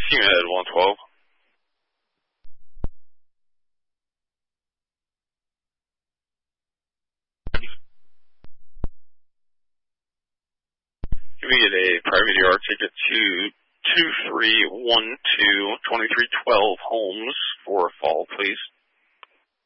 Team Head 112. Can we get a private ER ticket to 2312 2312 Holmes for a fall, please?